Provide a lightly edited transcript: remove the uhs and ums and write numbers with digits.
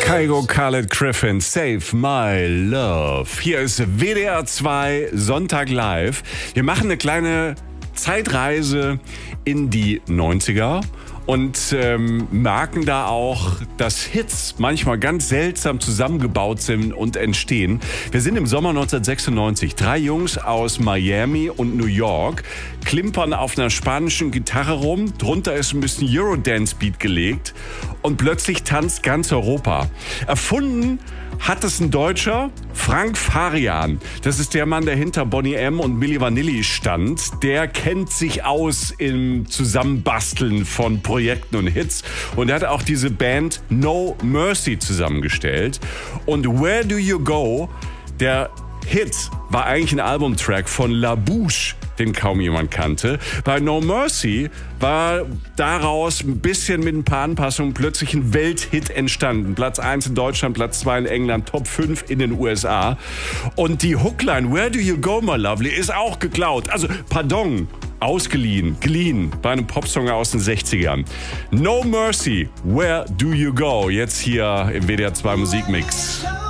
Kygo Khaled Griffin, Save My Love. Hier ist WDR 2 Sonntag live. Wir machen eine kleine Zeitreise in die 90er und merken da auch, dass Hits manchmal ganz seltsam zusammengebaut sind und entstehen. Wir sind im Sommer 1996. 3 Jungs aus Miami und New York klimpern auf einer spanischen Gitarre rum. Drunter ist ein bisschen Eurodance-Beat gelegt und plötzlich tanzt ganz Europa. Erfunden hat es ein Deutscher, Frank Farian. Das ist der Mann, der hinter Boney M. und Milli Vanilli stand. Der kennt sich aus im Zusammenbasteln von Projekten und Hits. Und er hat auch diese Band No Mercy zusammengestellt. Und Where Do You Go, der Hit, war eigentlich ein Albumtrack von La Bouche, den kaum jemand kannte. Bei No Mercy war daraus ein bisschen mit ein paar Anpassungen plötzlich ein Welthit entstanden. Platz 1 in Deutschland, Platz 2 in England, Top 5 in den USA. Und die Hookline, Where Do You Go, My Lovely, ist auch geklaut. Also, pardon, geliehen bei einem Popsong aus den 60ern. No Mercy, Where Do You Go? Jetzt hier im WDR 2 Musikmix.